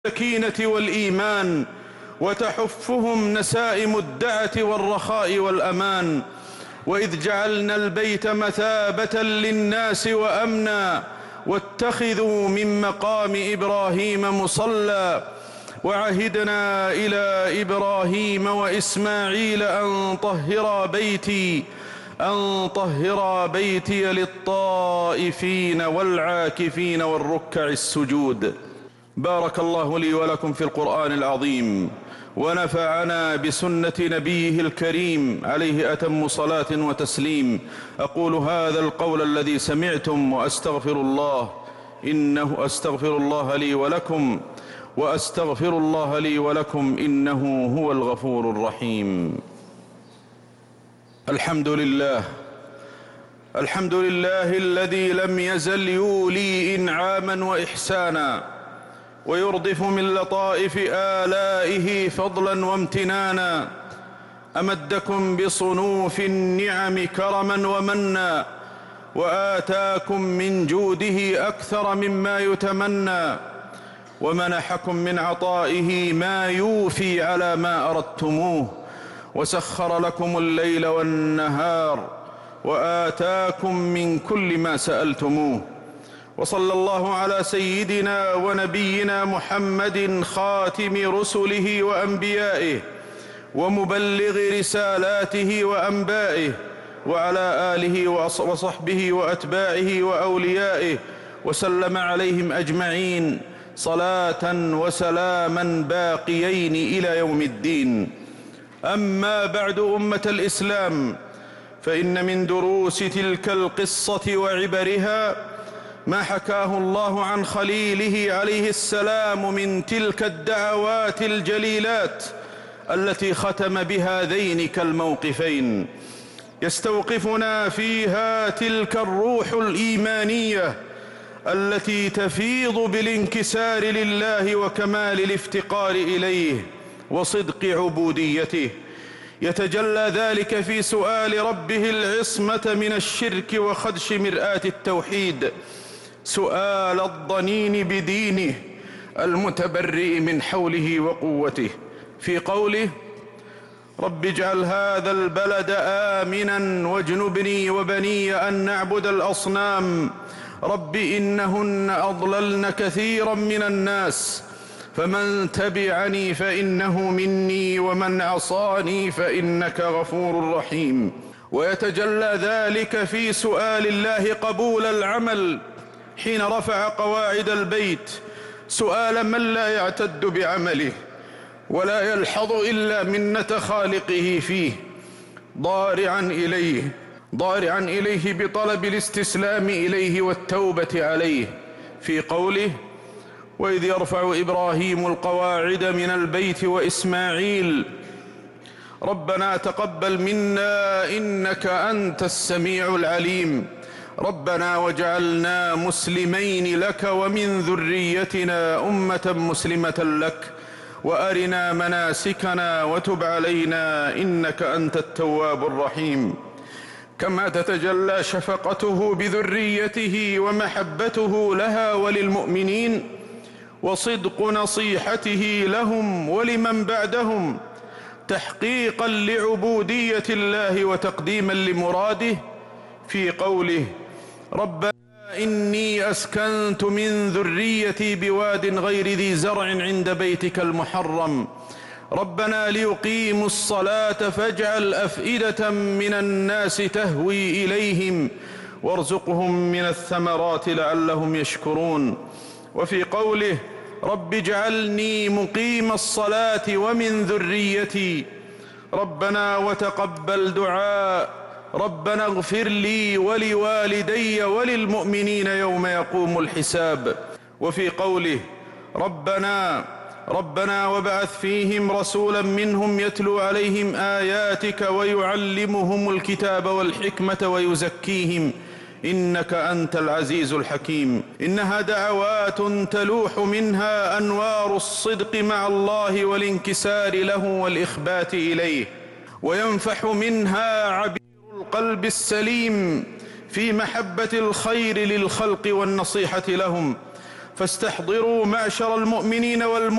السكينة والإيمان، وتحفهم نسائم الدعة والرخاء والأمان. وإذ جعلنا البيت مثابة للناس وأمنا واتخذوا من مقام إبراهيم مصلى وعهدنا إلى إبراهيم وإسماعيل أن طهرا بيتي للطائفين والعاكفين والركع السجود. بارك الله لي ولكم في القرآن العظيم، ونفعنا بسنة نبيه الكريم عليه أتم صلاة وتسليم. أقول هذا القول الذي سمعتم وأستغفر الله لي ولكم، وأستغفر الله لي ولكم إنه هو الغفور الرحيم. الحمد لله الذي لم يزل يولي إنعاما وإحسانا، ويردف من لطائف آلائه فضلا وامتنانا. أمدكم بصنوف النعم كرما ومنا، وآتاكم من جوده أكثر مما يتمنى، ومنحكم من عطائه ما يوفي على ما أردتموه، وسخر لكم الليل والنهار، وآتاكم من كل ما سألتموه. وصلى الله على سيدنا ونبينا محمد خاتم رسله وأنبيائه ومبلغ رسالاته وأنبائه، وعلى آله وصحبه وأتباعه وأوليائه، وسلم عليهم أجمعين صلاة وسلاما باقيين إلى يوم الدين. أما بعد، أمة الإسلام، فإن من دروس تلك القصة وعبرها ما حكاه الله عن خليله عليه السلام من تلك الدعوات الجليلات التي ختم بهذين الموقفين. يستوقفنا فيها تلك الروح الإيمانية التي تفيض بالانكسار لله وكمال الافتقار إليه وصدق عبوديته. يتجلى ذلك في سؤال ربه العصمة من الشرك وخدش مرآة التوحيد، سؤال الضنين بدينه المتبرئ من حوله وقوته، في قوله: رب اجعل هذا البلد آمنا واجنبني وبني أن نعبد الأصنام رب إنهن أضللن كثيرا من الناس فمن تبعني فإنه مني ومن عصاني فإنك غفور رحيم. ويتجلى ذلك في سؤال الله قبول العمل حين رفع قواعد البيت، سؤال من لا يعتد بعمله ولا يلحظ إلا منة خالقه فيه، ضارعا إليه بطلب الاستسلام إليه والتوبة عليه، في قوله: وإذ يرفع إبراهيم القواعد من البيت وإسماعيل ربنا تقبل منا إنك أنت السميع العليم ربنا وجعلنا مسلمين لك ومن ذريتنا أمة مسلمة لك وأرنا مناسكنا وتب علينا إنك أنت التواب الرحيم. كما تتجلى شفقته بذريته ومحبته لها وللمؤمنين وصدق نصيحته لهم ولمن بعدهم تحقيقا لعبودية الله وتقديما لمراده، في قوله: ربنا إني أسكنت من ذريتي بواد غير ذي زرع عند بيتك المحرم ربنا ليقيموا الصلاة فاجعل أفئدة من الناس تهوي إليهم وارزقهم من الثمرات لعلهم يشكرون. وفي قوله: رب اجعلني مقيم الصلاة ومن ذريتي ربنا وتقبل دعاء ربنا اغفر لي ولوالدي وللمؤمنين يوم يقوم الحساب. وفي قوله: ربنا وابعث فيهم رسولا منهم يتلو عليهم آياتك ويعلمهم الكتاب والحكمة ويزكيهم إنك أنت العزيز الحكيم. إنها دعوات تلوح منها أنوار الصدق مع الله والانكسار له والإخبات إليه، وينفح منها عبير القلب السليم في محبة الخير للخلق والنصيحة لهم، فاستحضروا معشر المؤمنين والمؤمنين